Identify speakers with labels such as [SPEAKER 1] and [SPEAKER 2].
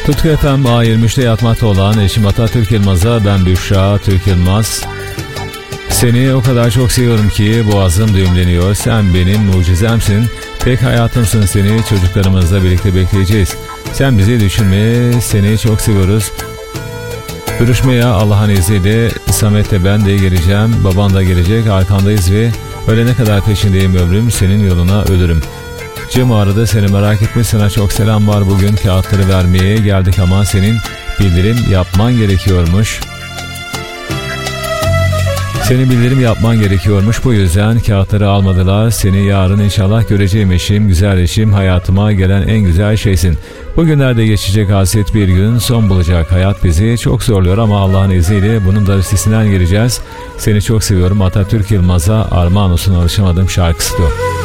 [SPEAKER 1] Tutku FM A23'te yatmakta olan eşim Atatürk Yılmaz'a ben Büşra Türk Yılmaz. Seni o kadar çok seviyorum ki boğazım düğümleniyor. Sen benim mucizemsin. Tek hayatımsın, seni çocuklarımızla birlikte bekleyeceğiz. Sen bizi düşünme, seni çok seviyoruz. Görüşmeye Allah'ın izniyle Samet'le ben de geleceğim. Baban da gelecek, arkandayız ve ölene kadar peşindeyim ömrüm. Senin yoluna ölürüm. Cem aradı, seni merak etme, sana çok selam var. Bugün kağıtları vermeye geldik ama senin bildirim yapman gerekiyormuş. Senin bildirim yapman gerekiyormuş, bu yüzden kağıtları almadılar. Seni yarın inşallah göreceğim eşim, güzel eşim, hayatıma gelen en güzel şeysin. Bugünlerde geçecek hasret bir gün son bulacak. Hayat bizi çok zorluyor ama Allah'ın izniyle bunun da üstesinden geleceğiz. Seni çok seviyorum. Atatürk Yılmaz'a armağan olsun, alışamadım şarkısı da.